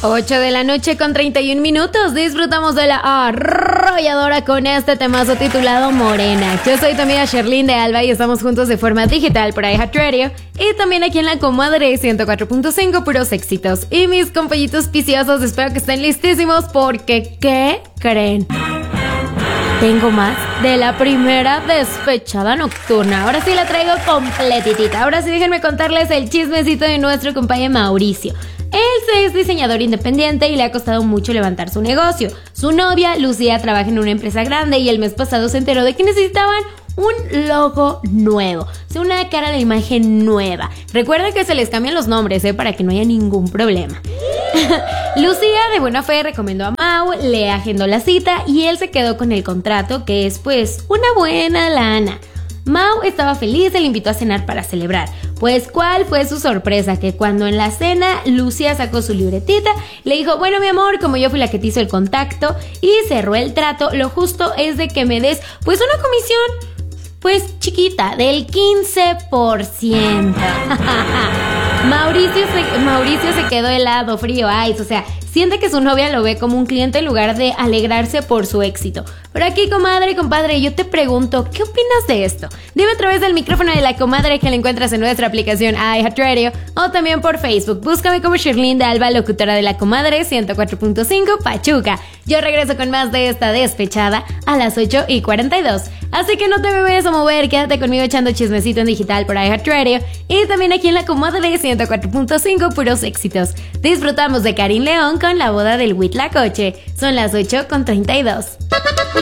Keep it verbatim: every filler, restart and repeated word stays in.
ocho de la noche con treinta y un minutos. Disfrutamos de la arrolladora con este temazo titulado Morena. Yo soy tu amiga Sherlyn de Alba y estamos juntos de forma digital por iHeartRadio y también aquí en La Comadre ciento cuatro punto cinco, puros éxitos. Y mis compañitos piciosos, espero que estén listísimos porque ¿qué creen? Tengo más de la primera despechada nocturna. Ahora sí la traigo completitita. Ahora sí déjenme contarles el chismecito de nuestro compañero Mauricio. Él es diseñador independiente y le ha costado mucho levantar su negocio. Su novia, Lucía, trabaja en una empresa grande y el mes pasado se enteró de que necesitaban un logo nuevo, o sea, una cara de imagen nueva. Recuerden que se les cambian los nombres, ¿eh? Para que no haya ningún problema. Lucía, de buena fe, recomendó a Mau, le agendó la cita y él se quedó con el contrato, que es pues una buena lana. Mau estaba feliz, le invitó a cenar para celebrar. Pues ¿cuál fue su sorpresa? Que cuando en la cena Lucía sacó su libretita, le dijo, bueno mi amor, como yo fui la que te hizo el contacto y cerró el trato, lo justo es de que me des pues una comisión pues chiquita, del quince por ciento. Mauricio se, Mauricio se quedó helado, frío, ice, o sea, siente que su novia lo ve como un cliente en lugar de alegrarse por su éxito. Pero aquí, comadre y compadre, yo te pregunto, ¿qué opinas de esto? Dime a través del micrófono de La Comadre que la encuentras en nuestra aplicación iHeartRadio o también por Facebook. Búscame como Sherlyn de Alba, locutora de La Comadre ciento cuatro punto cinco Pachuca. Yo regreso con más de esta despechada a las ocho y cuarenta y dos. Así que no te me vayas a mover, quédate conmigo echando chismecito en digital por iHeartRadio y también aquí en La Comadre ciento cuatro punto cinco, puros éxitos. Disfrutamos de Karim León con La Boda del Huitlacoche. Son las ocho con treinta y dos.